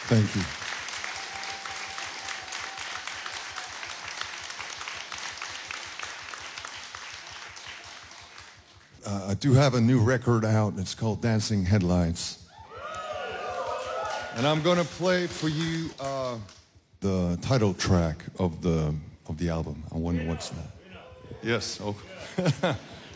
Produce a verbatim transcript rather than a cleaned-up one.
Thank you. Uh, I do have a new record out. It's called Dancing Headlights. And I'm going to play for you uh, the title track of the of the album. I wonder what's that. Yes. Oh.